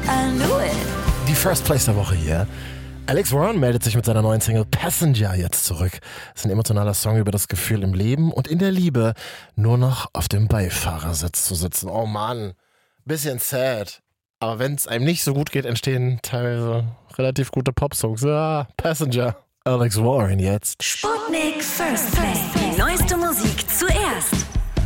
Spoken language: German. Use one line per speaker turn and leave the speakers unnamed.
I knew it.
Die First Place der Woche hier. Alex Warren meldet sich mit seiner neuen Single Passenger jetzt zurück. Das ist ein emotionaler Song über das Gefühl im Leben und in der Liebe nur noch auf dem Beifahrersitz zu sitzen. Oh Mann, bisschen sad. Aber wenn es einem nicht so gut geht, entstehen teilweise relativ gute Popsongs. Ja, Passenger. Alex Warren jetzt.
Sputnik First Place. Die neueste Musik zuerst.